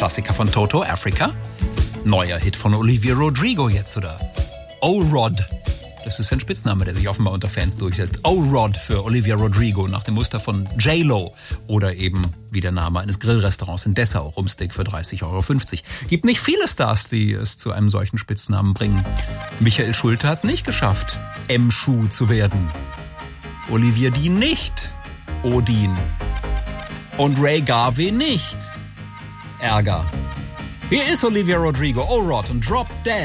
Klassiker von Toto, Africa. Neuer Hit von Olivia Rodrigo jetzt, oder? O-Rod. Das ist ein Spitzname, der sich offenbar unter Fans durchsetzt. O-Rod für Olivia Rodrigo, nach dem Muster von J-Lo. Oder eben wie der Name eines Grillrestaurants in Dessau, Rumsteak für 30,50 €. Gibt nicht viele Stars, die es zu einem solchen Spitznamen bringen. Michael Schulte hat es nicht geschafft, M-Schuh zu werden. Olivia Dean nicht. Odin. Und Ray Garvey nicht. Ärger. Hier ist Olivia Rodrigo, O-Rod und Drop Dead.